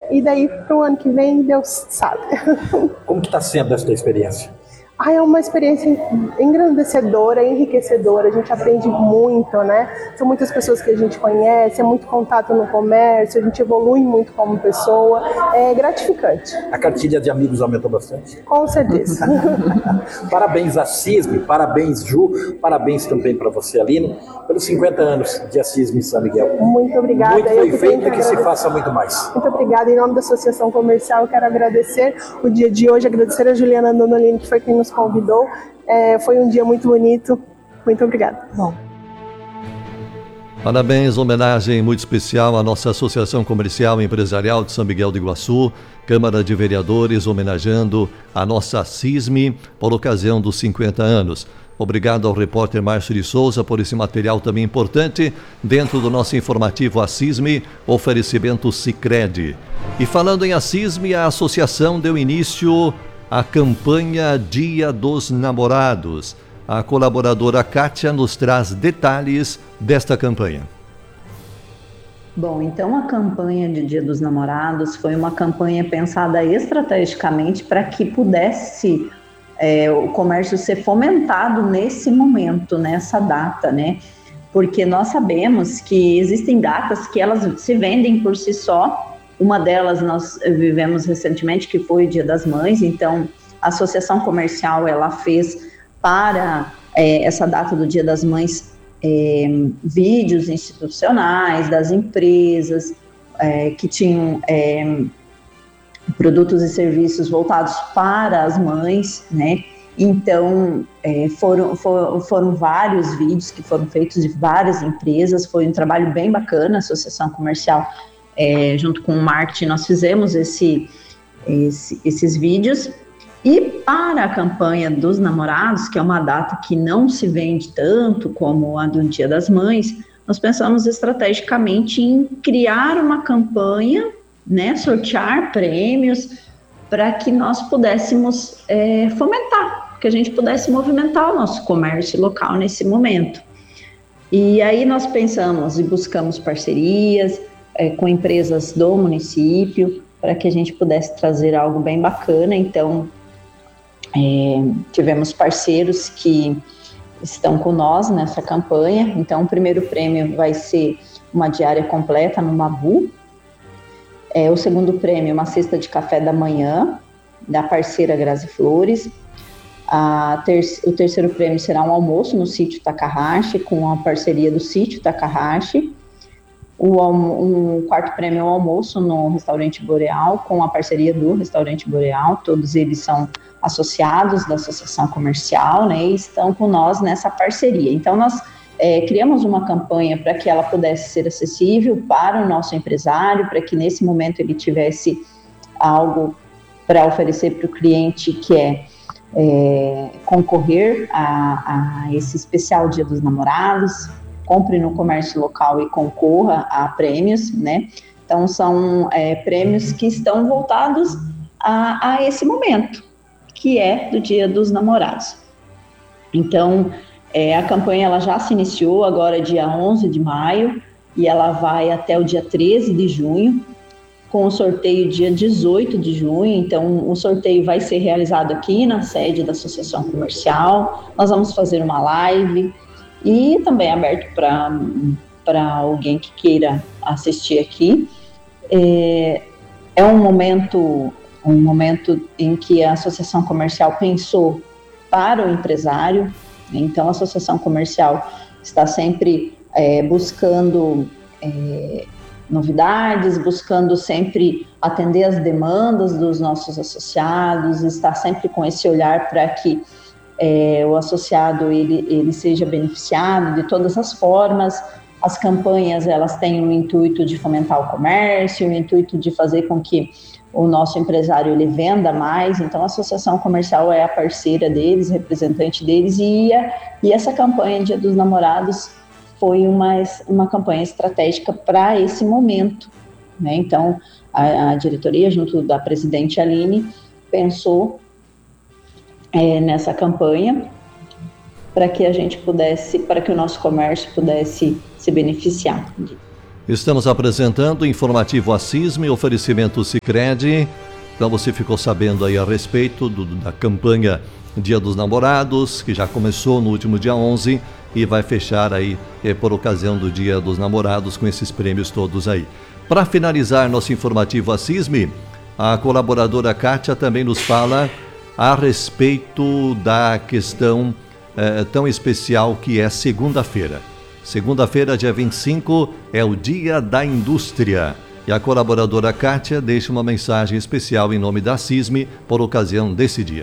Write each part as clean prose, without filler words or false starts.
e daí para o ano que vem, Deus sabe. Como que está sendo essa experiência? É uma experiência engrandecedora, enriquecedora, a gente aprende muito, né? São muitas pessoas que a gente conhece, é muito contato no comércio, a gente evolui muito como pessoa, é gratificante. A cartilha de amigos aumentou bastante? Com certeza. Parabéns a CISM, parabéns Ju, parabéns também para você, Aline, pelos 50 anos de CISM São Miguel. Muito obrigada. Muito foi feito e que se faça muito mais. Muito obrigada. Em nome da Associação Comercial, eu quero agradecer o dia de hoje, agradecer a Juliana Donolini, que foi quem nos convidou. Foi um dia muito bonito. Muito obrigada. Bom. Parabéns, homenagem muito especial à nossa Associação Comercial e Empresarial de São Miguel do Iguaçu, Câmara de Vereadores homenageando a nossa CISM por ocasião dos 50 anos. Obrigado ao repórter Márcio de Souza por esse material também importante dentro do nosso informativo ACISM, oferecimento Sicredi. E falando em ACISM, a associação deu início à campanha Dia dos Namorados. A colaboradora Kátia nos traz detalhes desta campanha. Bom, então a campanha de Dia dos Namorados foi uma campanha pensada estrategicamente para que pudesse o comércio ser fomentado nesse momento, nessa data, né? Porque nós sabemos que existem datas que elas se vendem por si só. Uma delas nós vivemos recentemente, que foi o Dia das Mães. Então, a Associação Comercial, ela fez para essa data do Dia das Mães vídeos institucionais das empresas que tinham produtos e serviços voltados para as mães, né? Então, foram vários vídeos que foram feitos de várias empresas, foi um trabalho bem bacana. A Associação Comercial, junto com o marketing, nós fizemos esses vídeos. E para a campanha dos namorados, que é uma data que não se vende tanto como a do Dia das Mães, nós pensamos estrategicamente em criar uma campanha, né, sortear prêmios, para que nós pudéssemos fomentar, que a gente pudesse movimentar o nosso comércio local nesse momento. E aí nós pensamos e buscamos parcerias com empresas do município, para que a gente pudesse trazer algo bem bacana. Então, tivemos parceiros que estão com nós nessa campanha. Então, o primeiro prêmio vai ser uma diária completa no Mabu. O segundo prêmio, uma cesta de café da manhã, da parceira Grazi Flores. O terceiro prêmio será um almoço no Sítio Takahashi, com a parceria do Sítio Takahashi. O quarto prêmio é um almoço no Restaurante Boreal, com a parceria do Restaurante Boreal. Todos eles são associados da Associação Comercial, né, e estão com nós nessa parceria. Então, nós criamos uma campanha para que ela pudesse ser acessível para o nosso empresário, para que nesse momento ele tivesse algo para oferecer para o cliente, que concorrer a esse especial Dia dos Namorados. Compre no comércio local e concorra a prêmios, né? Então, são prêmios que estão voltados a esse momento, que é do Dia dos Namorados. Então, a campanha ela já se iniciou agora dia 11 de maio e ela vai até o dia 13 de junho, com o sorteio dia 18 de junho. Então, o sorteio vai ser realizado aqui na sede da Associação Comercial. Nós vamos fazer uma live e também aberto para alguém que queira assistir aqui. É um momento em que a Associação Comercial pensou para o empresário. Então, a Associação Comercial está sempre buscando novidades, buscando sempre atender as demandas dos nossos associados, está sempre com esse olhar para que o associado ele seja beneficiado de todas as formas. As campanhas, elas têm o intuito de fomentar o comércio, o intuito de fazer com que o nosso empresário ele venda mais. Então, a Associação Comercial é a parceira deles, representante deles, e essa campanha Dia dos Namorados foi uma campanha estratégica para esse momento, né? Então, a diretoria, junto da presidente Aline, pensou nessa campanha para que a gente pudesse, para que o nosso comércio pudesse se beneficiar. Estamos apresentando o informativo ACISME, oferecimento Sicredi. Então você ficou sabendo aí a respeito da campanha Dia dos Namorados, que já começou no último dia 11 e vai fechar aí por ocasião do Dia dos Namorados com esses prêmios todos aí. Para finalizar nosso informativo ACISME, a colaboradora Kátia também nos fala a respeito da questão tão especial que é segunda-feira. Segunda-feira, dia 25, é o Dia da Indústria. E a colaboradora Kátia deixa uma mensagem especial em nome da ACISME por ocasião desse dia.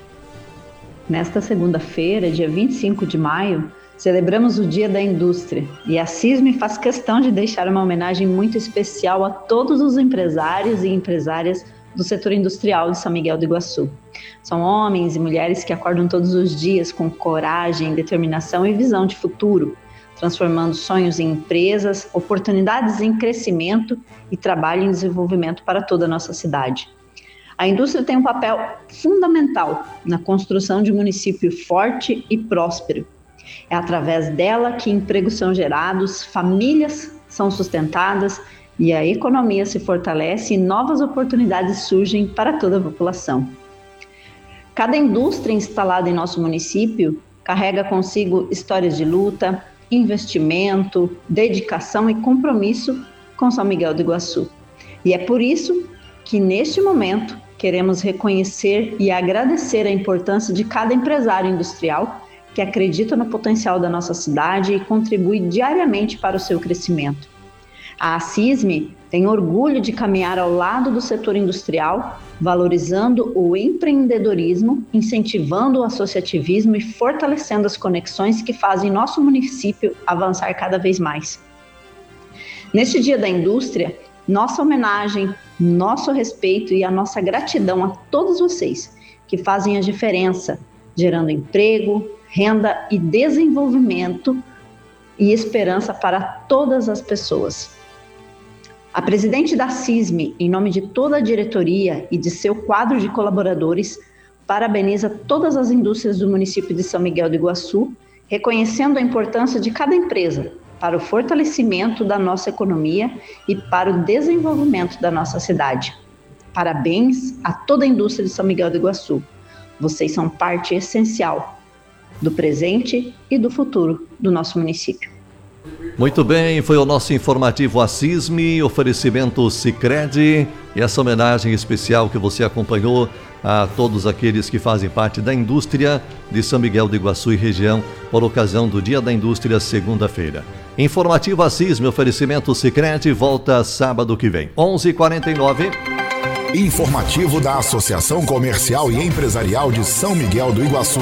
Nesta segunda-feira, dia 25 de maio, celebramos o Dia da Indústria e a ACISME faz questão de deixar uma homenagem muito especial a todos os empresários e empresárias do setor industrial de São Miguel do Iguaçu. São homens e mulheres que acordam todos os dias com coragem, determinação e visão de futuro, transformando sonhos em empresas, oportunidades em crescimento e trabalho em desenvolvimento para toda a nossa cidade. A indústria tem um papel fundamental na construção de um município forte e próspero. É através dela que empregos são gerados, famílias são sustentadas e a economia se fortalece e novas oportunidades surgem para toda a população. Cada indústria instalada em nosso município carrega consigo histórias de luta, investimento, dedicação e compromisso com São Miguel do Iguaçu. E é por isso que, neste momento, queremos reconhecer e agradecer a importância de cada empresário industrial que acredita no potencial da nossa cidade e contribui diariamente para o seu crescimento. A ACISME tem orgulho de caminhar ao lado do setor industrial, valorizando o empreendedorismo, incentivando o associativismo e fortalecendo as conexões que fazem nosso município avançar cada vez mais. Neste Dia da Indústria, nossa homenagem, nosso respeito e a nossa gratidão a todos vocês que fazem a diferença, gerando emprego, renda e desenvolvimento e esperança para todas as pessoas. A presidente da ACISME, em nome de toda a diretoria e de seu quadro de colaboradores, parabeniza todas as indústrias do município de São Miguel do Iguaçu, reconhecendo a importância de cada empresa para o fortalecimento da nossa economia e para o desenvolvimento da nossa cidade. Parabéns a toda a indústria de São Miguel do Iguaçu. Vocês são parte essencial do presente e do futuro do nosso município. Muito bem, foi o nosso informativo ACISME, oferecimento Sicredi, e essa homenagem especial que você acompanhou a todos aqueles que fazem parte da indústria de São Miguel do Iguaçu e região por ocasião do Dia da Indústria, segunda-feira. Informativo ACISME, oferecimento Sicredi, volta sábado que vem, 11h49. Informativo da Associação Comercial e Empresarial de São Miguel do Iguaçu.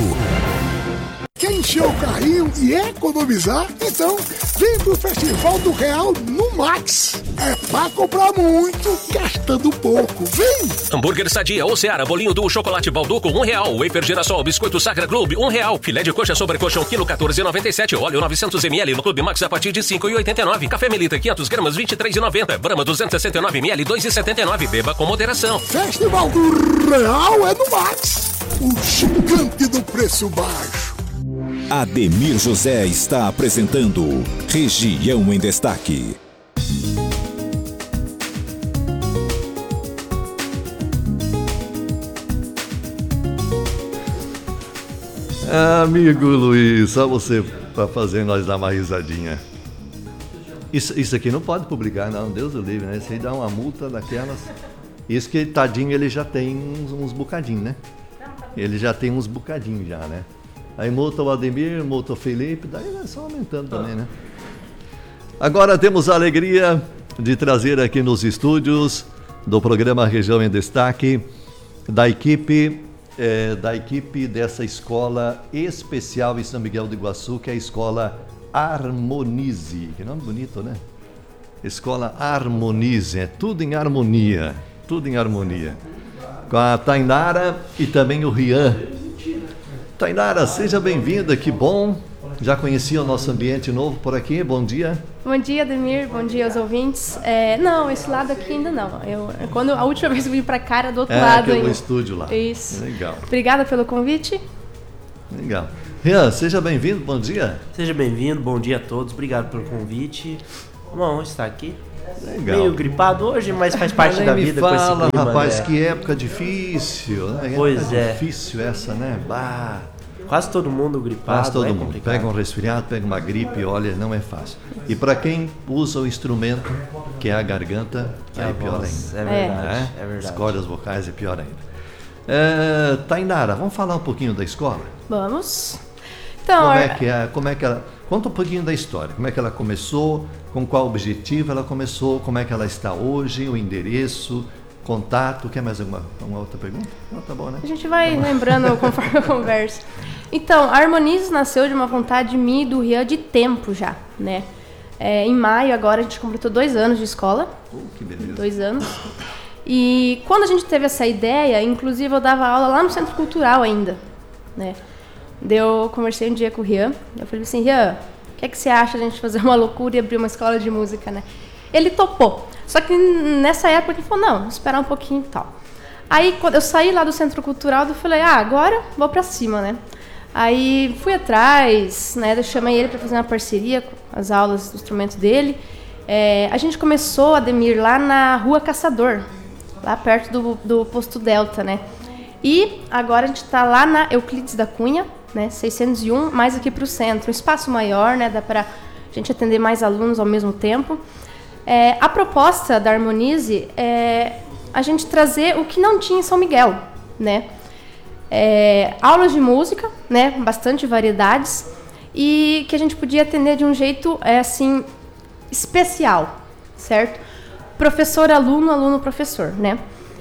Quer encher o carrinho e economizar? Então, vem pro Festival do Real no Max. É pra comprar muito, gastando pouco. Vem! Hambúrguer Sadia ou Seara, bolinho do chocolate Balduco, R$1. Wafer Girassol, biscoito Sacra Clube, R$1. Filé de coxa sobre coxão, quilo 14,97. Óleo 900 ml no Clube Max a partir de 5,89. Café Melita, 500 gramas, 23,90. Brahma 269 ml, 2,79. Beba com moderação. Festival do Real é no Max. O gigante do preço baixo. Ademir José está apresentando Região em Destaque. Amigo Luiz, só você para fazer nós dar uma risadinha. Isso aqui não pode publicar, não, Deus o livre, né? Isso aí dá uma multa daquelas. Isso que, tadinho, ele já tem uns bocadinhos, né? Ele já tem uns bocadinhos já, né? Aí multa o Ademir, multa o Felipe, daí vai só aumentando também, né? Agora temos a alegria de trazer aqui nos estúdios do programa Região em Destaque da equipe dessa escola especial em São Miguel do Iguaçu, que é a Escola Harmonize. Que nome bonito, né? Escola Harmonize, é tudo em harmonia, tudo em harmonia. Com a Tainara e também o Rian. Tainara, seja bem-vinda, que bom. Já conhecia o nosso ambiente novo por aqui, bom dia. Bom dia, Ademir, bom dia aos ouvintes. Não, esse lado aqui ainda não. A última vez que eu vim pra cá era do outro lado. É o estúdio lá. Isso. Legal. Obrigada pelo convite. Legal. Rian, seja bem-vindo, bom dia. Seja bem-vindo, bom dia a todos, obrigado pelo convite. uma honra estar aqui. Legal. Meio gripado hoje, mas faz parte da vida. Fala, com esse clima, rapaz, né? que época difícil, né? Pois época é. difícil essa, né? Bah. Quase todo mundo gripado. Quase todo mundo. complicado. Pega um resfriado, pega uma gripe, olha, não é fácil. E para quem usa o instrumento, que é a garganta, Que aí a é pior voz, ainda. É verdade, Né? é verdade. As cordas vocais é pior ainda. Tainara, vamos falar um pouquinho da escola? Vamos. Então, Como é que ela... Conta um pouquinho da história. Como é que ela começou, com qual objetivo ela começou, como é que ela está hoje, o endereço, contato. Quer mais uma outra pergunta? Não, tá bom, né? a gente vai lembrando conforme eu converso. Então, a Harmonize nasceu de uma vontade minha e do Rian de tempo já, né? Em maio agora a gente completou 2 anos de escola. Que beleza. 2 anos. E quando a gente teve essa ideia, inclusive eu dava aula lá no Centro Cultural ainda, né? Eu conversei um dia com o Rian, eu falei assim, Rian, o que é que você acha de a gente fazer uma loucura e abrir uma escola de música, né? Ele topou. Só que nessa época ele falou, não, vou esperar um pouquinho e tal. Aí quando eu saí lá do Centro Cultural, eu falei, agora vou pra cima, né? Aí fui atrás, né? Eu chamei ele para fazer uma parceria com as aulas do instrumento dele. A gente começou, Ademir, lá na Rua Caçador, lá perto do Posto Delta, né? E agora a gente está lá na Euclides da Cunha, né? 601, mais aqui para o centro. Um espaço maior, né? Dá para a gente atender mais alunos ao mesmo tempo. A proposta da Harmonize é a gente trazer o que não tinha em São Miguel, né? Aulas de música, né? Bastante variedades e que a gente podia atender de um jeito assim especial, certo? Professor, aluno, aluno, professor, né?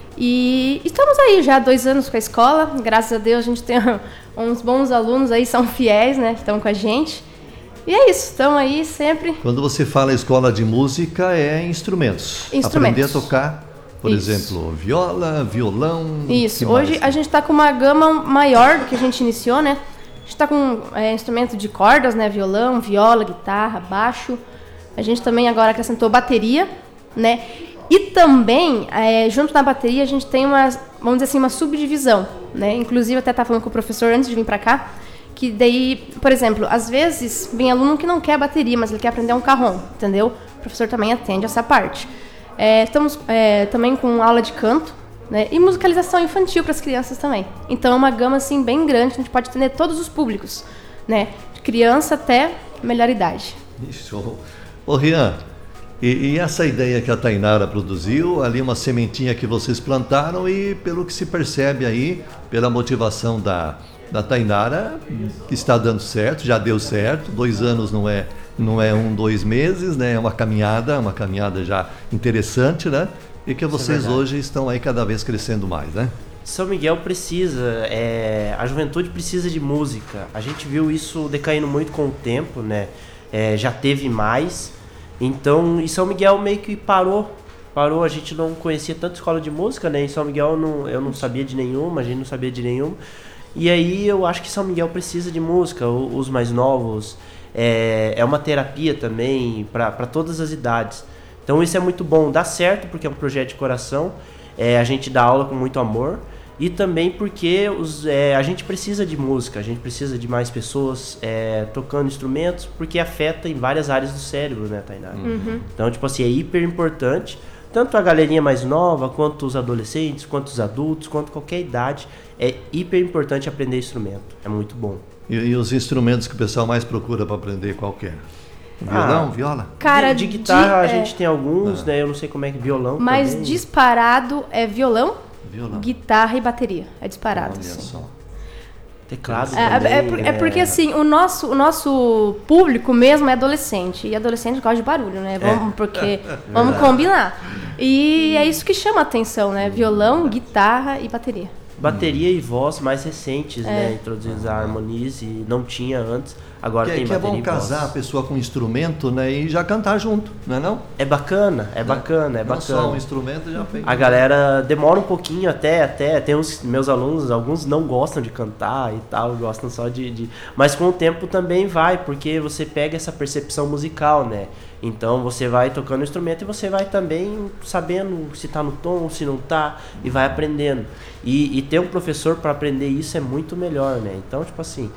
E estamos aí já há 2 anos com a escola, graças a Deus a gente tem uns bons alunos aí, são fiéis, né? Estão com a gente. E é isso, estamos aí sempre. Quando você fala escola de música, é instrumentos. Aprender a tocar, por exemplo, viola, violão. Isso, hoje a gente está com uma gama maior do que a gente iniciou, né? A gente está com instrumento de cordas, né? Violão, viola, guitarra, baixo. A gente também agora acrescentou bateria, né? E também, junto da bateria, a gente tem vamos dizer assim, uma subdivisão, né? Inclusive, até estava falando com o professor antes de vir para cá, que daí, por exemplo, às vezes vem aluno que não quer bateria, mas ele quer aprender um carrom, entendeu? O professor também atende essa parte. Estamos também com aula de canto, né? E musicalização infantil para as crianças também. Então, é uma gama assim, bem grande, a gente pode atender todos os públicos, né? De criança até melhor idade. Isso. Ô, Rian, e essa ideia que a Tainara produziu, ali uma sementinha que vocês plantaram e pelo que se percebe aí, pela motivação da Tainara, está dando certo, já deu certo, 2 anos não é 1, 2 meses, né? É uma caminhada já interessante, né? E que vocês hoje estão aí cada vez crescendo mais, né? São Miguel precisa, a juventude precisa de música. A gente viu isso decaindo muito com o tempo, né? Já teve mais. Então, em São Miguel meio que parou, a gente não conhecia tanta escola de música, né? Em São Miguel eu não sabia de nenhuma, a gente não sabia de nenhuma. E aí eu acho que São Miguel precisa de música, os mais novos, é uma terapia também para todas as idades. Então isso é muito bom, dá certo porque é um projeto de coração, a gente dá aula com muito amor. E também porque a gente precisa de música, a gente precisa de mais pessoas tocando instrumentos, porque afeta em várias áreas do cérebro, né, Tainara? Uhum. Então, tipo assim, é hiper importante, tanto a galerinha mais nova, quanto os adolescentes, quanto os adultos, quanto qualquer idade, é hiper importante aprender instrumento, é muito bom. E os instrumentos que o pessoal mais procura para aprender, qual que é? Violão, viola? Cara, de guitarra a gente tem alguns, né, eu não sei como é que violão mas também. disparado é violão, guitarra e bateria. É disparado. Olha assim. só. Teclado também, porque assim, o nosso público mesmo é adolescente. E adolescente gosta de barulho, né? Vamos combinar. E é isso que chama a atenção, né? Violão, guitarra e bateria. Bateria e voz mais recentes, né? Introduzidos a Harmonize, não tinha antes. Agora tem que é bateria bom e casar voz. a pessoa com um instrumento, né? E já cantar junto, não é não? É bacana, é bacana. Não só um instrumento já fez. A galera demora um pouquinho até tem os meus alunos, alguns não gostam de cantar e tal, gostam só de... Mas com o tempo também vai, porque você pega essa percepção musical, né? Então você vai tocando o instrumento e você vai também sabendo se tá no tom, se não tá, e vai aprendendo. E ter um professor para aprender isso é muito melhor, né? Então, tipo assim,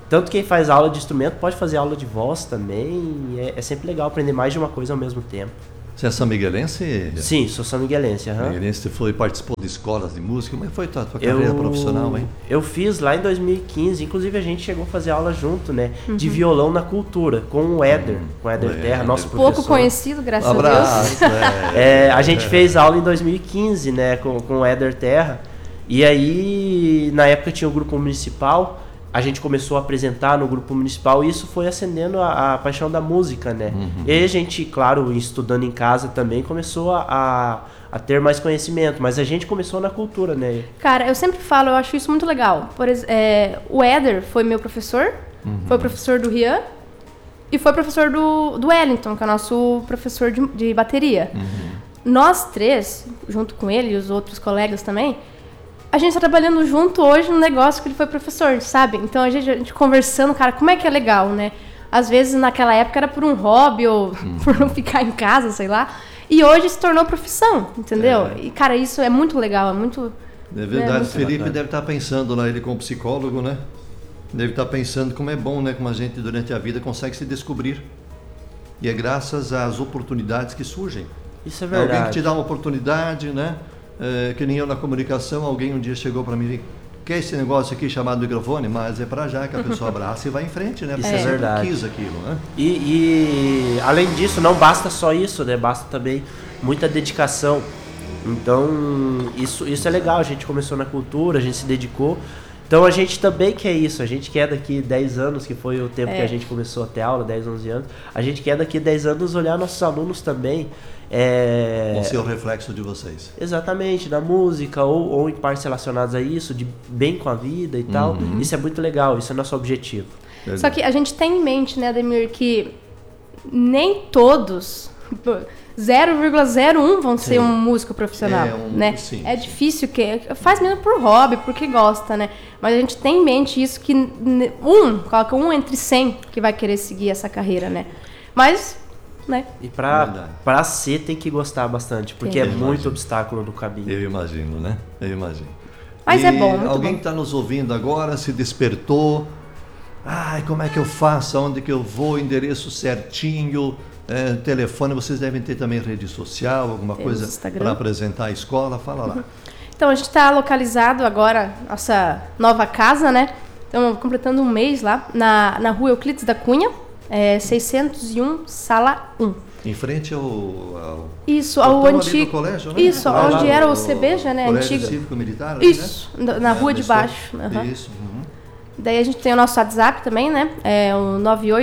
Tanto quem faz aula de instrumento pode fazer aula de voz também. É sempre legal aprender mais de uma coisa ao mesmo tempo. Você é são-miguelense? Sim, sou são-miguelense. Miguelense, você participou de escolas de música. Como foi a tua carreira profissional, hein? Eu fiz lá em 2015. Inclusive, a gente chegou a fazer aula junto, né? De violão na cultura, com o Éder. Com o Éder Terra, nosso professor. Pouco conhecido, graças a Deus. A gente fez aula em 2015, né? Com o Éder Terra. E aí, na época, tinha o grupo municipal. A gente começou a apresentar no grupo municipal e isso foi acendendo a paixão da música, né? E aí a gente, claro, estudando em casa também, começou a ter mais conhecimento, mas a gente começou na cultura, né? Cara, eu sempre falo, eu acho isso muito legal. O Éder foi meu professor, foi professor do Rian e foi professor do Wellington, que é o nosso professor de bateria. Nós três, junto com ele e os outros colegas também, a gente está trabalhando junto hoje no negócio que ele foi professor, sabe? Então a gente conversando, cara, como é que é legal, né? Às vezes naquela época era por um hobby ou por não ficar em casa, sei lá. E hoje se tornou profissão, entendeu? E, cara, isso é muito legal, é muito... É verdade, o Felipe deve estar pensando lá, ele como psicólogo, né? Deve estar pensando como é bom, né? Como a gente durante a vida consegue se descobrir. E é graças às oportunidades que surgem. Isso é verdade. Alguém que te dá uma oportunidade, né? Que nem eu na comunicação, alguém um dia chegou para mim e disse, quer esse negócio aqui chamado microfone? Mas é para já que a pessoa abraça e vai em frente, né? Isso é verdade. Quis aquilo, né? E além disso, não basta só isso, né? Basta também muita dedicação. Então, isso é legal. A gente começou na cultura, a gente se dedicou. Então, a gente também quer isso. A gente quer daqui 10 anos, que foi o tempo que a gente começou a ter aula, 10, 11 anos. A gente quer daqui 10 anos olhar nossos alunos também. Vão ser o reflexo de vocês. Exatamente, na música ou em partes relacionadas a isso, de bem com a vida e tal. Isso é muito legal, isso é nosso objetivo. Só que a gente tem em mente, né, Ademir, que nem todos, 0,01 vão ser um músico profissional, né? Sim, é difícil, faz mesmo por hobby, porque gosta, né? Mas a gente tem em mente isso, que coloca entre 100 que vai querer seguir essa carreira, né? Mas... né? E pra ser tem que gostar bastante, porque é muito obstáculo no caminho. Eu imagino, né? Eu imagino. Mas é bom, muito alguém bom. que está nos ouvindo agora se despertou. Ai, como é que eu faço? Aonde que eu vou? Endereço certinho, telefone. Vocês devem ter também rede social, alguma coisa para apresentar a escola. Fala lá. Então, a gente está localizado agora, nossa nova casa, né? Estamos completando um mês lá, na rua Euclides da Cunha. 601, sala 1. Em frente ao isso, ao antigo colégio, né? Isso, onde era o CBJ, né, colégio antigo. Cívico Militar, isso, né? Na rua de baixo. Isso. Daí a gente tem o nosso WhatsApp também, né? É o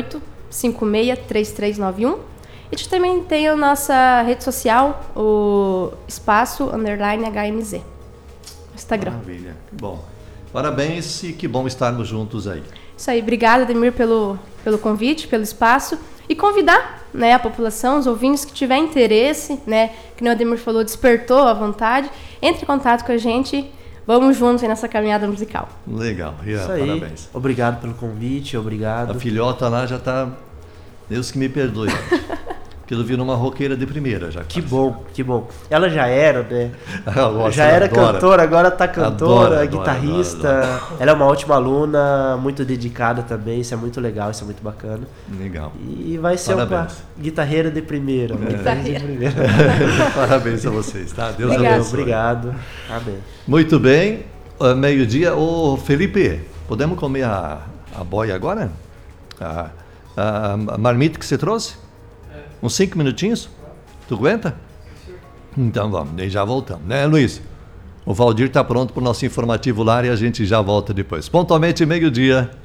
98563391. E a gente também tem a nossa rede social, o espaço_HMZ. Instagram. Maravilha. Bom. Parabéns e que bom estarmos juntos aí. Isso aí, obrigada, Ademir, pelo convite, pelo espaço. E convidar, né, a população, os ouvintes que tiver interesse, né, que nem o Ademir falou, despertou a vontade, entre em contato com a gente, vamos juntos aí nessa caminhada musical. Legal, Rian, isso aí. Parabéns. Obrigado pelo convite, obrigado. A filhota lá já está, Deus que me perdoe, aquilo virou uma roqueira de primeira já. Que bom, que bom. Ela já era, né? Já era cantora, agora tá cantora, guitarrista. Adora. Ela é uma ótima aluna, muito dedicada também, isso é muito legal, isso é muito bacana. Legal. E vai ser uma guitarreira de primeira. Guitarreira de primeira. Parabéns a vocês, tá? Deus abençoe. Obrigado. Amém. Muito bem, meio-dia. Ô Felipe, podemos comer a boia agora? A marmita que você trouxe? Uns 5 minutinhos? Tu aguenta? Então vamos, daí já voltamos, né, Luiz? O Valdir está pronto para o nosso informativo lar e a gente já volta depois. Pontualmente, meio-dia.